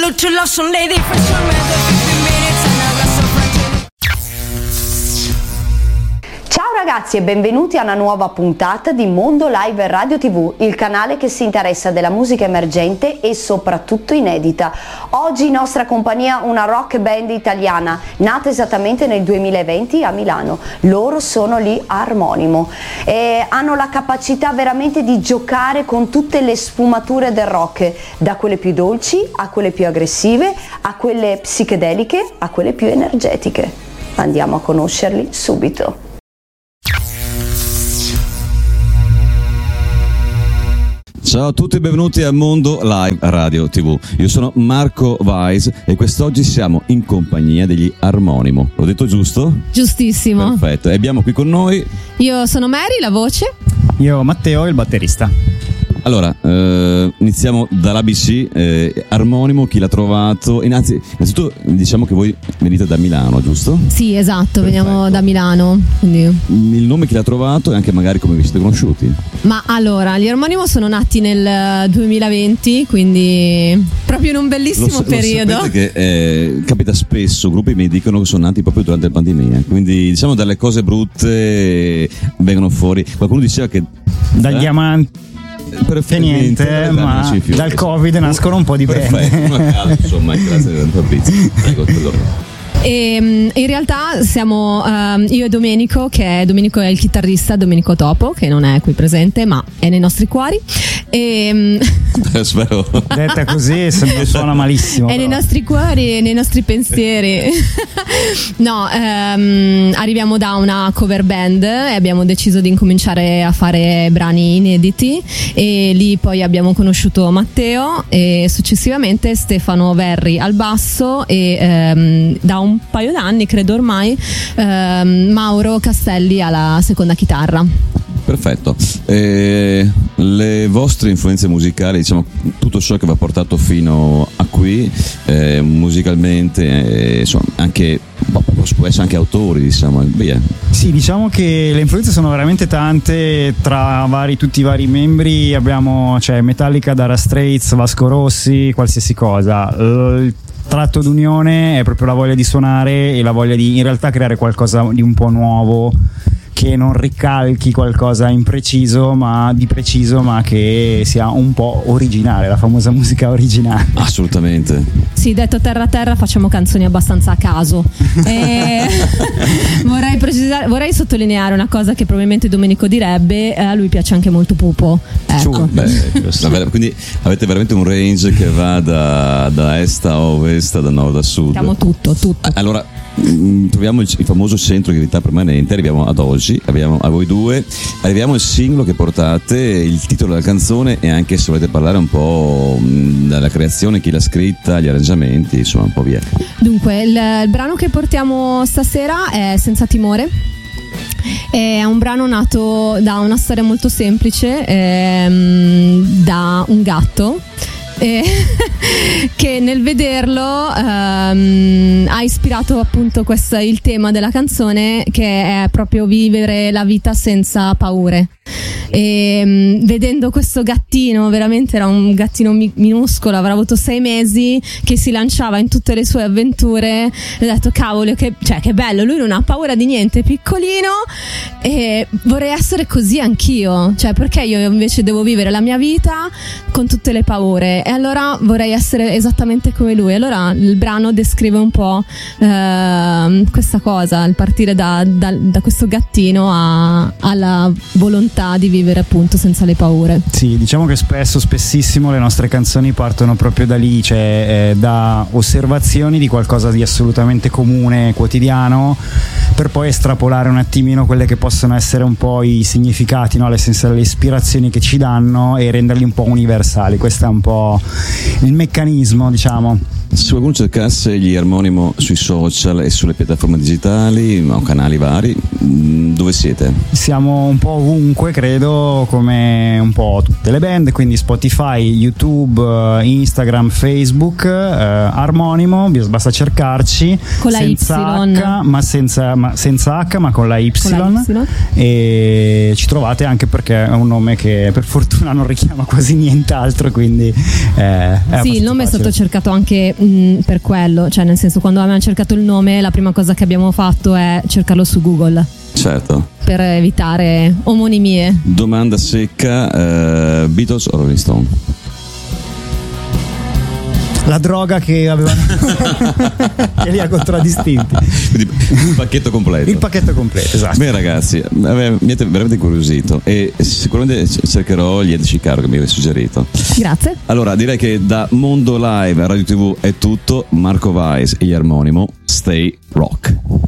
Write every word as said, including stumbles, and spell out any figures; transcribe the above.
look to love some lady for sure, man, the fifteen minutes and I got some friends. Ciao ragazzi e benvenuti a una nuova puntata di Mondo Live Radio tivù, il canale che si interessa della musica emergente e soprattutto inedita. Oggi in nostra compagnia una rock band italiana, nata esattamente nel duemilaventi a Milano. Loro sono gli Armonimo e hanno la capacità veramente di giocare con tutte le sfumature del rock, da quelle più dolci a quelle più aggressive, a quelle psichedeliche, a quelle più energetiche. Andiamo a conoscerli subito. Ciao a tutti e benvenuti a Mondo Live Radio tivù. Io sono Marco Weiss e quest'oggi siamo in compagnia degli Armonimo. L'ho detto giusto? Giustissimo. Perfetto. E abbiamo qui con noi... Io sono Mary, la voce. Io Matteo, il batterista. Allora, eh, iniziamo dall'A B C, eh, Armonimo, chi l'ha trovato? Innanzi, innanzitutto diciamo che voi venite da Milano, giusto? Sì, esatto, Perfetto. Veniamo da Milano. Quindi... Il nome chi l'ha trovato e anche magari come vi siete conosciuti? Ma allora, gli Armonimo sono nati nel duemilaventi, quindi proprio in un bellissimo lo, periodo. Lo sapete che eh, capita spesso, gruppi mi dicono che sono nati proprio durante la pandemia, quindi diciamo dalle cose brutte vengono fuori. Qualcuno diceva che... Dal eh? diamante... Che niente, ma dal Covid nascono un po' di bene. Perfetto, insomma, grazie a Fabrizio. Prego, prego. E in realtà siamo um, io e Domenico, che è, Domenico è il chitarrista, Domenico Topo, che non è qui presente ma è nei nostri cuori. E, spero. Detta così suona malissimo. È però. nei nostri cuori e nei nostri pensieri. No, um, arriviamo da una cover band e abbiamo deciso di incominciare a fare brani inediti e lì poi abbiamo conosciuto Matteo e successivamente Stefano Verri al basso e um, da un paio d'anni credo ormai um, Mauro Castelli alla seconda chitarra. Perfetto. Eh, le vostre influenze musicali, diciamo tutto ciò che vi ha portato fino a qui eh, musicalmente, eh, insomma, anche può essere anche autori, diciamo, via. Sì, diciamo che le influenze sono veramente tante tra vari, tutti i vari membri. Abbiamo, cioè, Metallica, Dire Straits, Vasco Rossi, qualsiasi cosa. Il tratto d'unione è proprio la voglia di suonare e la voglia di in realtà creare qualcosa di un po' nuovo, che non ricalchi qualcosa impreciso ma di preciso, ma che sia un po' originale, la famosa musica originale. Assolutamente. Sì, detto terra a terra, facciamo canzoni abbastanza a caso. E vorrei precisare, vorrei sottolineare una cosa che probabilmente Domenico direbbe: a lui piace anche molto Pupo. Ecco. Beh, quindi avete veramente un range che va da, da est a ovest, da nord a sud. Siamo tutto, tutto. Allora, mh, troviamo il, il famoso centro di gravità permanente, arriviamo ad oggi, arriviamo a voi due, arriviamo al singolo che portate, il titolo della canzone e anche se volete parlare un po' mh, della creazione, chi l'ha scritta, gli arrangiamenti, insomma un po' via. Dunque, il, il brano che portiamo stasera è Senza Timore. È un brano nato da una storia molto semplice, ehm, da un gatto eh, che nel vederlo ehm, ha ispirato appunto questo, il tema della canzone, che è proprio vivere la vita senza paure. E um, vedendo questo gattino, veramente era un gattino mi- minuscolo, avrà avuto sei mesi, che si lanciava in tutte le sue avventure, ho detto cavolo, che, cioè, che bello, lui non ha paura di niente, piccolino, e vorrei essere così anch'io, cioè perché io invece devo vivere la mia vita con tutte le paure, e allora vorrei essere esattamente come lui. Allora il brano descrive un po' eh, questa cosa, il partire da, da, da questo gattino a, alla volontà di vivere appunto senza le paure. Sì, diciamo che spesso, spessissimo le nostre canzoni partono proprio da lì, cioè eh, da osservazioni di qualcosa di assolutamente comune, quotidiano, per poi estrapolare un attimino quelle che possono essere un po' i significati, no? Le, sens- le ispirazioni che ci danno e renderli un po' universali. Questo è un po' il meccanismo, diciamo. Se qualcuno cercasse gli Armonimo sui social e sulle piattaforme digitali o canali vari, dove siete? Siamo un po' ovunque, credo, come un po' tutte le band, quindi Spotify, YouTube, Instagram, Facebook, eh, Armonimo, basta cercarci con la senza Y, H, ma senza, ma senza H, ma con la Y, con la Y. E ci trovate anche perché è un nome che per fortuna non richiama quasi nient'altro, quindi eh, è sì, il nome è facile. stato cercato anche mh, per quello, cioè nel senso, quando abbiamo cercato il nome la prima cosa che abbiamo fatto è cercarlo su Google. Certo. Per evitare omonimie. Domanda secca, uh, Beatles o Rolling Stone? La droga che avevano che li ha contraddistinti. Quindi il pacchetto completo. Il pacchetto completo, esatto. Beh ragazzi, mi avete veramente incuriosito e sicuramente cercherò gli Ed Chicago che mi avete suggerito. Grazie. Allora direi che da Mondo Live a Radio tivù è tutto. Marco Weiss e gli Armonimo, Stay Rock.